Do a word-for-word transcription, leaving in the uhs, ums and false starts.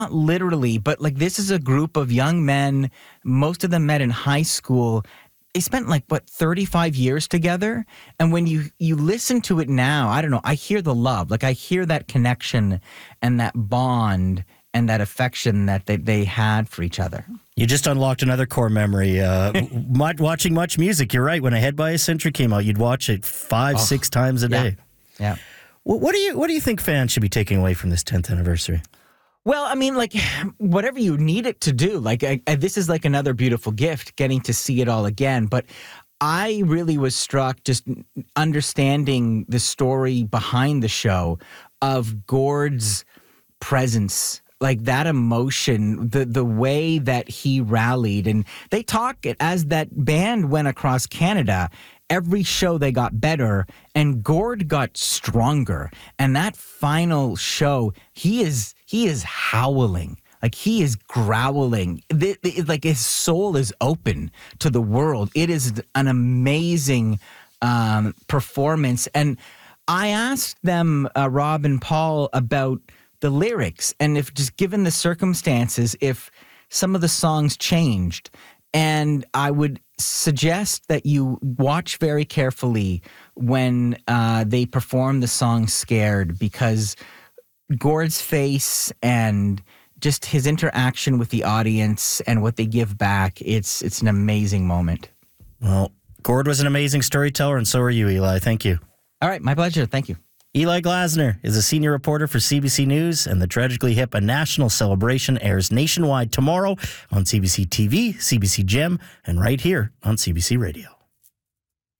not literally, but like this is a group of young men. Most of them met in high school. They spent like, what, thirty-five years together? And when you, you listen to it now, I don't know, I hear the love. Like I hear that connection and that bond and that affection that they, they had for each other. You just unlocked another core memory. Uh, watching much music. You're right. When Ahead by a Century came out, you'd watch it five, oh, six times a day. Yeah. yeah. Well, what do you What do you think fans should be taking away from this tenth anniversary? Well, I mean, like, whatever you need it to do. Like, I, I, this is like another beautiful gift, getting to see it all again. But I really was struck just understanding the story behind the show of Gord's presence. Like that emotion, the the way that he rallied. And they talk it as that band went across Canada. Every show they got better, and Gord got stronger. And that final show, he is he is howling. Like he is growling. The, the, like his soul is open to the world. It is an amazing um, performance. And I asked them, uh, Rob and Paul, about the lyrics, and if just given the circumstances, if some of the songs changed. And I would suggest that you watch very carefully when uh, they perform the song Scared, because Gord's face and just his interaction with the audience and what they give back, it's it's an amazing moment. Well, Gord was an amazing storyteller, and so are you, Eli. Thank you. All right, my pleasure. Thank you. Eli Glasner is a senior reporter for C B C News, and the Tragically Hip, a national celebration, airs nationwide tomorrow on C B C T V, C B C Gem, and right here on C B C Radio.